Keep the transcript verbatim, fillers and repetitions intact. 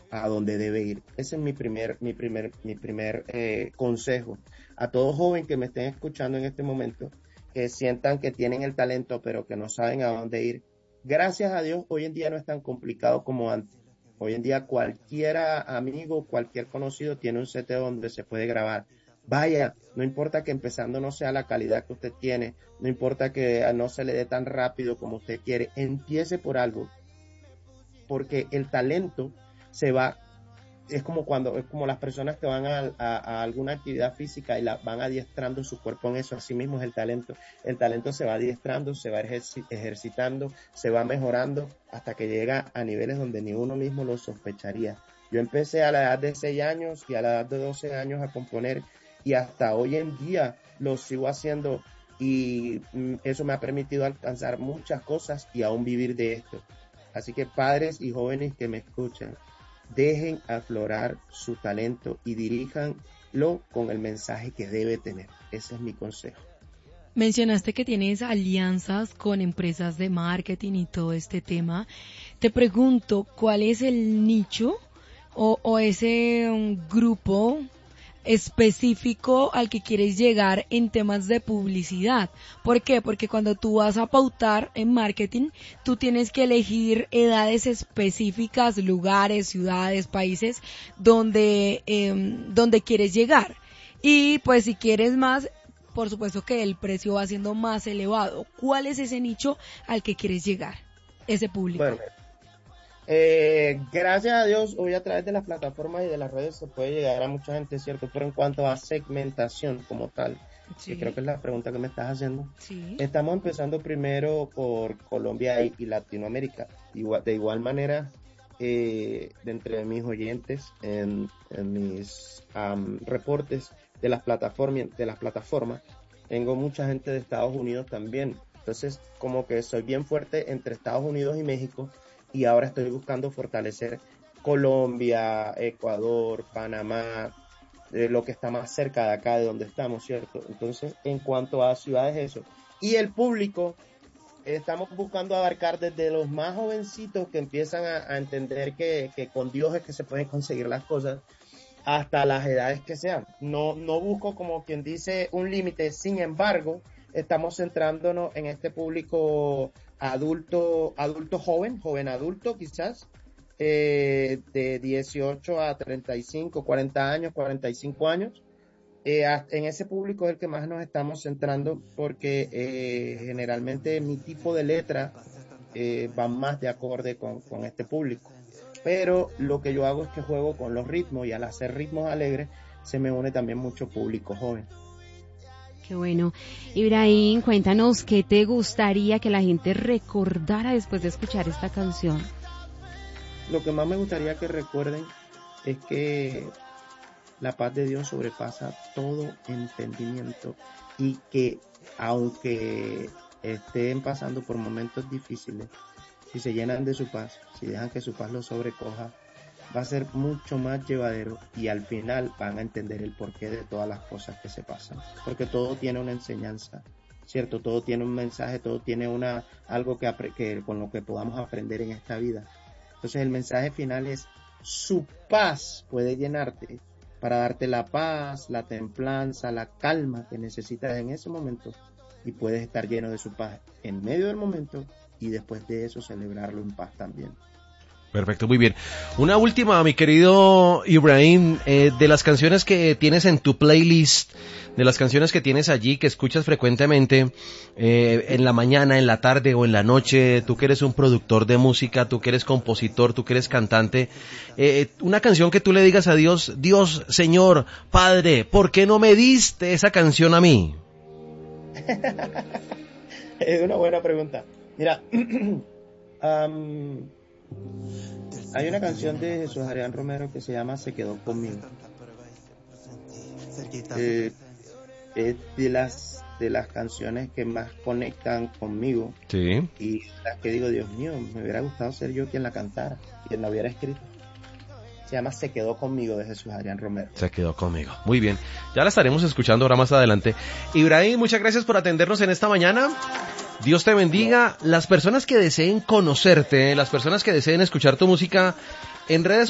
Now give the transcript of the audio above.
a donde debe ir. Ese es mi primer, mi primer, mi primer eh, consejo a todo joven que me estén escuchando en este momento, que sientan que tienen el talento pero que no saben a dónde ir. Gracias a Dios, hoy en día no es tan complicado como antes. Hoy en día cualquier amigo, cualquier conocido tiene un seteo donde se puede grabar. Vaya, no importa que empezando no sea la calidad que usted tiene, no importa que no se le dé tan rápido como usted quiere, empiece por algo, porque el talento se va, es como cuando, es como las personas que van a, a, a alguna actividad física y la van adiestrando su cuerpo en eso, así mismo es el talento. El talento se va adiestrando, se va ejerci- ejercitando, se va mejorando hasta que llega a niveles donde ni uno mismo lo sospecharía. Yo empecé a la edad de seis años y a la edad de doce años a componer y hasta hoy en día lo sigo haciendo y mm, eso me ha permitido alcanzar muchas cosas y aún vivir de esto. Así que padres y jóvenes que me escuchan, dejen aflorar su talento y diríjanlo con el mensaje que debe tener. Ese es mi consejo. Mencionaste que tienes alianzas con empresas de marketing y todo este tema. Te pregunto, ¿cuál es el nicho o, o ese um, grupo específico al que quieres llegar en temas de publicidad? ¿Por qué? Porque cuando tú vas a pautar en marketing, tú tienes que elegir edades específicas, lugares, ciudades, países donde, eh, donde quieres llegar. Y pues si quieres más, por supuesto que el precio va siendo más elevado. ¿Cuál es ese nicho al que quieres llegar? Ese público. Bueno, Eh, gracias a Dios, hoy a través de las plataformas y de las redes se puede llegar a mucha gente, ¿cierto? Pero en cuanto a segmentación como tal, Sí. que creo que es la pregunta que me estás haciendo, Sí. estamos empezando primero por Colombia y, y Latinoamérica. Igual, de igual manera, eh, de entre mis oyentes, en, en mis um, reportes de las plataformas, de las plataformas, tengo mucha gente de Estados Unidos también. Entonces, como que soy bien fuerte entre Estados Unidos y México, y ahora estoy buscando fortalecer Colombia, Ecuador, Panamá, eh, lo que está más cerca de acá de donde estamos, ¿cierto? Entonces, en cuanto a ciudades, eso. Y el público, eh, estamos buscando abarcar desde los más jovencitos que empiezan a, a entender que, que con Dios es que se pueden conseguir las cosas, hasta las edades que sean. No, no busco, como quien dice, un límite. Sin embargo, estamos centrándonos en este público adulto, adulto joven, joven adulto quizás, eh, de dieciocho a treinta y cinco, cuarenta años, cuarenta y cinco años. Eh, en ese público es el que más nos estamos centrando porque eh, generalmente mi tipo de letra eh, va más de acorde con, con este público. Pero lo que yo hago es que juego con los ritmos y al hacer ritmos alegres se me une también mucho público joven. Qué bueno. Ibrahim, cuéntanos qué te gustaría que la gente recordara después de escuchar esta canción. Lo que más me gustaría que recuerden es que la paz de Dios sobrepasa todo entendimiento y que aunque estén pasando por momentos difíciles, si se llenan de su paz, si dejan que su paz los sobrecoja, va a ser mucho más llevadero y al final van a entender el porqué de todas las cosas que se pasan, porque todo tiene una enseñanza, ¿cierto? Todo tiene un mensaje, todo tiene una algo que, que con lo que podamos aprender en esta vida. Entonces el mensaje final es: su paz puede llenarte para darte la paz, la templanza, la calma que necesitas en ese momento, y puedes estar lleno de su paz en medio del momento y después de eso celebrarlo en paz también. Perfecto, muy bien. Una última, mi querido Ibrahim, eh, de las canciones que tienes en tu playlist, de las canciones que tienes allí, que escuchas frecuentemente, eh, en la mañana, en la tarde o en la noche, tú que eres un productor de música, tú que eres compositor, tú que eres cantante, eh, una canción que tú le digas a Dios: Dios, Señor, Padre, ¿por qué no me diste esa canción a mí? Es una buena pregunta. Mira, um, hay una canción de Jesús Adrián Romero que se llama Se quedó conmigo. Eh, es de las de las canciones que más conectan conmigo. Sí. Y las que digo, Dios mío, me hubiera gustado ser yo quien la cantara, quien la hubiera escrito. Se llama Se quedó conmigo, de Jesús Adrián Romero. Se quedó conmigo. Muy bien. Ya la estaremos escuchando ahora más adelante. Ibrahim, muchas gracias por atendernos en esta mañana. Dios te bendiga. Las personas que deseen conocerte, las personas que deseen escuchar tu música en redes